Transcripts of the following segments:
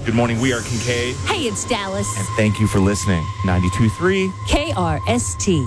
Good morning. We are Kincaid. Hey, it's Dallas. And thank you for listening. 92.3 KRST.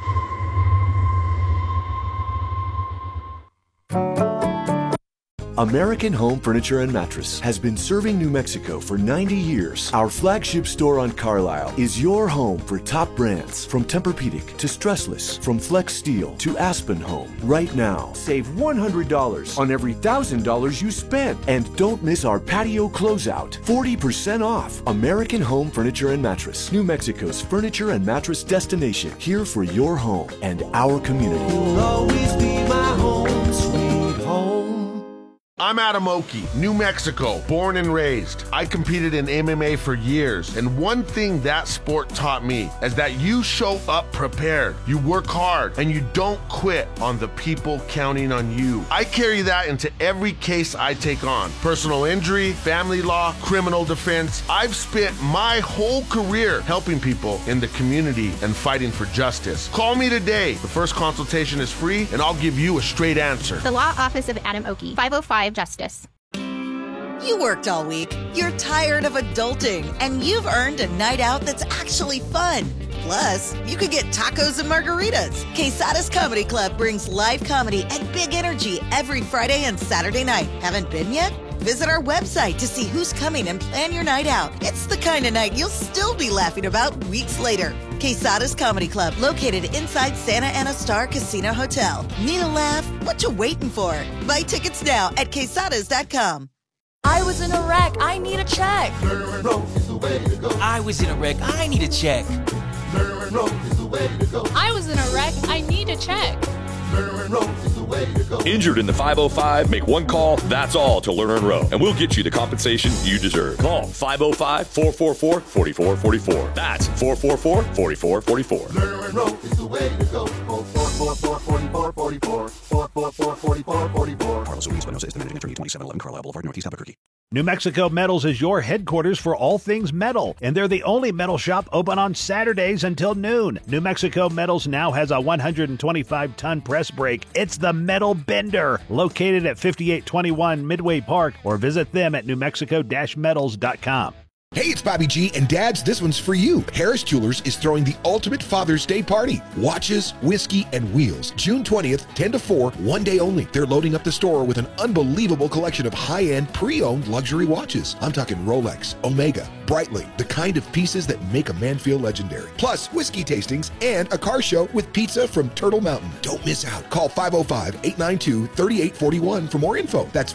American Home Furniture and Mattress has been serving New Mexico for 90 years. Our flagship store on Carlisle is your home for top brands, from Tempur-Pedic to Stressless, from Flex Steel to Aspen Home. Right now, save $100 on every $1,000 you spend. And don't miss our patio closeout, 40% off. American Home Furniture and Mattress, New Mexico's furniture and mattress destination, here for your home and our community. You'll always be my home, sweet home. I'm Adam Oki, New Mexico, born and raised. I competed in MMA for years, and one thing that sport taught me is that you show up prepared, you work hard, and you don't quit on the people counting on you. I carry that into every case I take on. Personal injury, family law, criminal defense. I've spent my whole career helping people in the community and fighting for justice. Call me today. The first consultation is free, and I'll give you a straight answer. The Law Office of Adam Oki, 505 Justice. You worked all week, you're tired of adulting, and you've earned a night out that's actually fun. Plus, you could get tacos and margaritas. Quesada's Comedy Club brings live comedy and big energy every Friday and Saturday night. Haven't been yet? Visit our website to see who's coming and plan your night out. It's the kind of night you'll still be laughing about weeks later. Quesada's Comedy Club, located inside Santa Ana Star Casino Hotel. Need a laugh? What you waiting for? Buy tickets now at quesadas.com. I was in a wreck. I need a check. I was in a wreck. I need a check. I was in a wreck. I need a check. Injured in the 505? Make one call, that's all, to Lerner and Rowe, and we'll get you the compensation you deserve. Call 505-444-4444. That's 444-4444. Lerner and Rowe is the way to go. 444-4444. 444-4444. Carlos O'Neill is the managing attorney, 2711 Carlisle Boulevard, Northeast Albuquerque. New Mexico Metals is your headquarters for all things metal, and they're the only metal shop open on Saturdays until noon. New Mexico Metals now has a 125-ton press brake. It's the Metal Bender, located at 5821 Midway Park, or visit them at newmexico-metals.com. Hey, it's Bobby G, and Dads, this one's for you. Harris Jewelers is throwing the ultimate Father's Day party. Watches, whiskey, and wheels. June 20th, 10 to 4, one day only. They're loading up the store with an unbelievable collection of high-end, pre-owned luxury watches. I'm talking Rolex, Omega, Breitling, the kind of pieces that make a man feel legendary. Plus, whiskey tastings and a car show with pizza from Turtle Mountain. Don't miss out. Call 505-892-3841 for more info. That's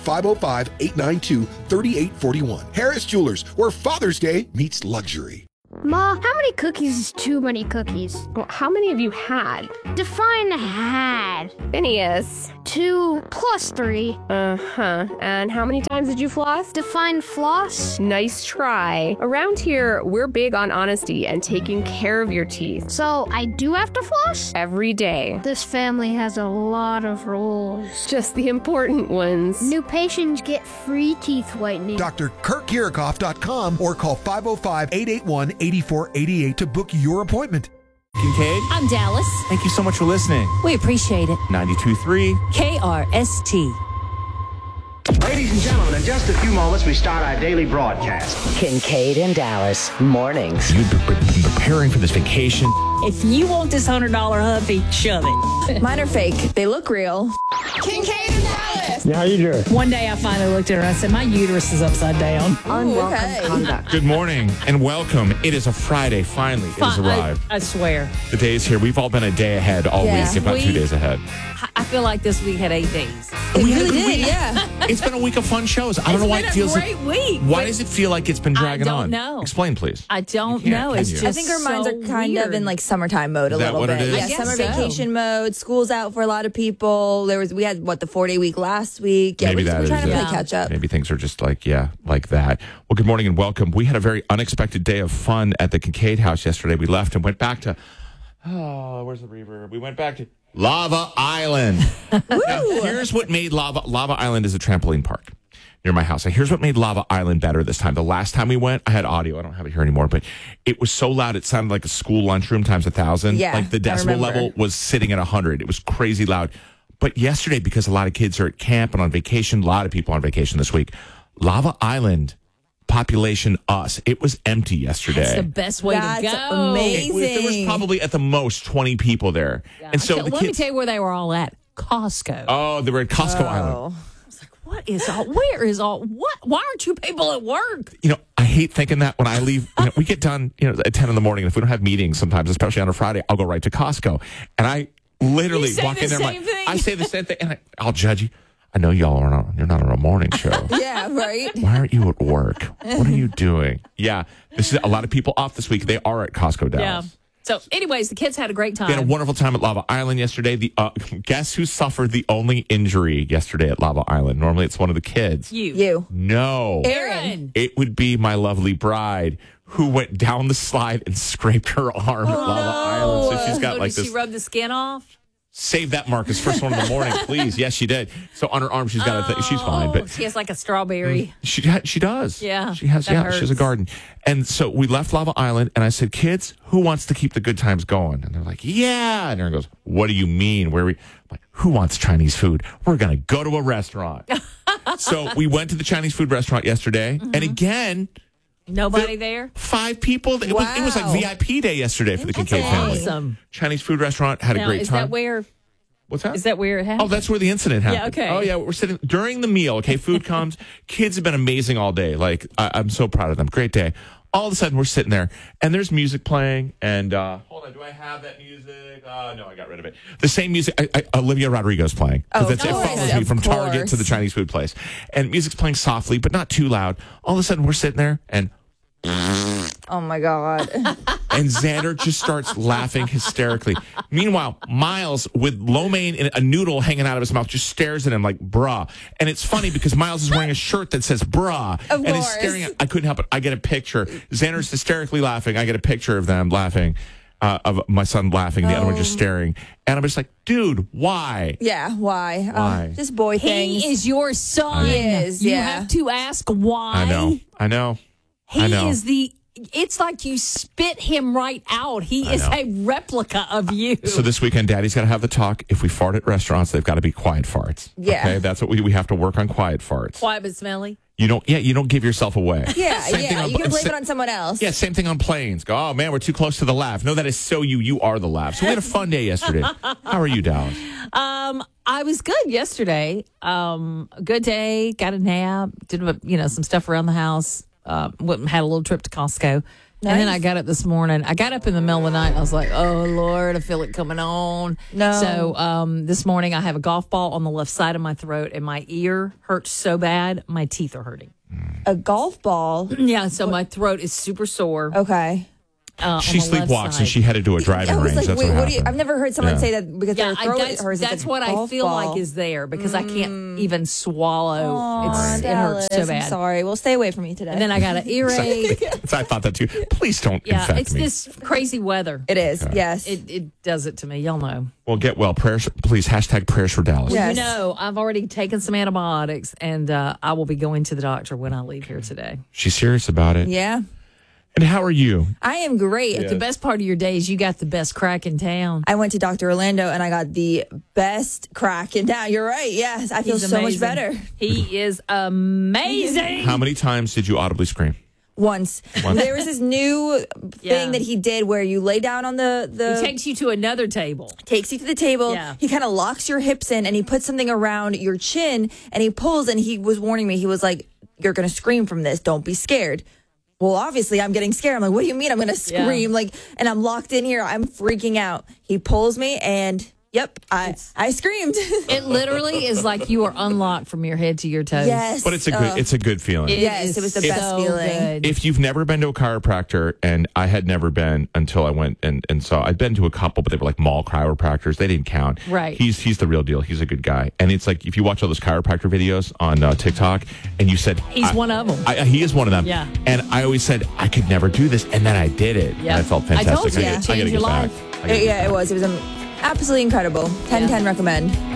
505-892-3841. Harris Jewelers, where Father's Day meets luxury. Ma, how many cookies is too many cookies? Well, how many have you had? Define had. Phineas. 2 plus 3. Uh-huh. And how many times did you floss? Define floss. Nice try. Around here, we're big on honesty and taking care of your teeth. So I do have to floss? Every day. This family has a lot of rules. Just the important ones. New patients get free teeth whitening. DrKirkKirikoff.com or call 505-881-8488 to book your appointment. Kincaid. I'm Dallas. Thank you so much for listening. We appreciate it. 92.3 KRST. Ladies and gentlemen, in just a few moments, we start our daily broadcast. Kincaid and Dallas, mornings. You've been preparing for this vacation. If you want this $100 huffy, shove it. Mine are fake. They look real. Kincaid and Dallas. Yeah, how you doing? One day I finally looked at her and I said, my uterus is upside down. Unwelcome conduct. Good morning and welcome. It is a Friday. Finally, it has arrived. I swear. The day is here. We've all been a day ahead all week, about 2 days ahead. I feel like this week had 8 days. We really did, yeah. It's been a week of fun shows. I don't know why it feels like. It's been a great week. Why does it feel like it's been dragging on? I don't know. Explain, please. I don't know. It's just I think our minds are kind of in like summertime mode a little what bit. it is? Yeah, summer vacation mode. School's out for a lot of people. We had the 4-day week last week. Yeah, Maybe we're trying to play catch up. Maybe things are just like that. Well, good morning and welcome. We had a very unexpected day of fun at the Kincaid house yesterday. We left and went back to, where's the reverb? We went back to Lava Island. Now, here's what made Lava Island is a trampoline park near my house. Now, here's what made Lava Island better this time. The last time we went, I had audio. I don't have it here anymore, but it was so loud it sounded like a school lunchroom times 1,000. Yeah, like the decibel level was sitting at 100. It was crazy loud. But yesterday, because a lot of kids are at camp and on vacation, a lot of people on vacation this week, Lava Island population us. It was empty yesterday. That's the best way to go. Amazing. There was probably at the most 20 people there. Yeah. And so let me tell you where they were all at. Costco. Oh, they were at Costco Island. What is all? Where is all? What? Why aren't you people at work? I hate thinking that when I leave. We get done, at 10 in the morning. And if we don't have meetings, sometimes, especially on a Friday, I'll go right to Costco, and I literally walk in there. I say the same thing, and I'll judge you. I know y'all you're not on a morning show. Yeah, right. Why aren't you at work? What are you doing? Yeah, this is a lot of people off this week. They are at Costco Dallas. Yeah. So, anyways, the kids had a great time. They had a wonderful time at Lava Island yesterday. Guess who suffered the only injury yesterday at Lava Island? Normally, it's one of the kids. You. No. Aaron. It would be my lovely bride who went down the slide and scraped her arm at Lava Island. So she's got did she rub the skin off? Save that, Marcus. First one in the morning, please. Yes, she did. So on her arm, she's got a thing. She's fine, but she has like a strawberry. She does. Yeah, she has. that Yeah, hurts. she has a garden. And so we left Lava Island, and I said, "Kids, who wants to keep the good times going?" And they're like, "Yeah." And Aaron goes, "What do you mean? Where we?" I'm like, "Who wants Chinese food? We're gonna go to a restaurant." So we went to the Chinese food restaurant yesterday, and again. Nobody there? 5 people. It was like VIP day yesterday for the Kincaid family. Awesome. Chinese food restaurant, had a great is time. That where? What's that? Is that where it happened? Oh, that's where the incident happened. Yeah, okay. Oh, yeah. We're sitting during the meal. Okay, food comes. Kids have been amazing all day. Like, I'm so proud of them. Great day. All of a sudden, we're sitting there, and there's music playing. And hold on, do I have that music? No, I got rid of it. The same music. Olivia Rodrigo's playing. It follows me from Target to the Chinese food place. And music's playing softly, but not too loud. All of a sudden, we're sitting there, and oh my God. And Xander just starts laughing hysterically. Meanwhile, Miles, with lo mein and a noodle hanging out of his mouth, just stares at him like, bruh. And it's funny because Miles is wearing a shirt that says bruh. Of and course. is staring at, I couldn't help it. I get a picture. Xander's hysterically laughing. I get a picture of them laughing, of my son laughing, the other one just staring. And I'm just like, dude, why? Yeah, why? Why? Just boy things. He is your son. He is, You yeah. have to ask why. I know. He is it's like you spit him right out. He is a replica of you. So this weekend, Daddy's got to have the talk. If we fart at restaurants, they've got to be quiet farts. Yeah. Okay, that's what we have to work on, quiet farts. Quiet but smelly. You don't give yourself away. Yeah, you can blame it on someone else. Yeah, same thing on planes. Go, oh man, we're too close to the laugh. No, that is so you. You are the laugh. So we had a fun day yesterday. How are you, Dallas? I was good yesterday. Good day. Got a nap. Did some stuff around the house. Went and had a little trip to Costco. Nice. And then I got up this morning. I got up in the middle of the night and I was like, oh, Lord, I feel it coming on. No. So this morning I have a golf ball on the left side of my throat and my ear hurts so bad, my teeth are hurting. A golf ball? Yeah, so my throat is super sore. Okay. She sleepwalks and she headed to a driving range. Like, that's wait, what I've never heard someone say that because their throat hurts. That's what I feel like is there because I can't even swallow. It hurts so bad. I'm sorry. Well, stay away from me today. And then I got an earache. I thought that too. Please don't infect it's me. this crazy weather. It is, yes. It does it to me. Y'all know. Well, get well. Prayers, please. # prayers for Dallas. Well, I've already taken some antibiotics and I will be going to the doctor when I leave here today. She's serious about it. Yeah. And how are you? I am great. Yeah. The best part of your day is you got the best crack in town. I went to Dr. Orlando and I got the best crack in town. You're right. Yes, I feel so much better. He is amazing. How many times did you audibly scream? Once. There was this new thing that he did where you lay down on the... He takes you to another table. Takes you to the table. Yeah. He kind of locks your hips in and he puts something around your chin and he pulls and he was warning me. He was like, you're going to scream from this. Don't be scared. Well, obviously, I'm getting scared. I'm like, what do you mean I'm going to scream? Yeah. And I'm locked in here. I'm freaking out. He pulls me and... Yep, I screamed. It literally is like you are unlocked from your head to your toes. Yes. But it's a good feeling. Yes, it was the best feeling. Good. If you've never been to a chiropractor, and I had never been until I went and saw, I'd been to a couple, but they were like mall chiropractors. They didn't count. Right. He's the real deal. He's a good guy. And it's like, if you watch all those chiropractor videos on TikTok, and you said... He's one of them. He is one of them. Yeah. And I always said, I could never do this. And then I did it. Yeah. And I felt fantastic. I told you, I gotta change get your back. life. It was absolutely incredible. 10/10 recommend.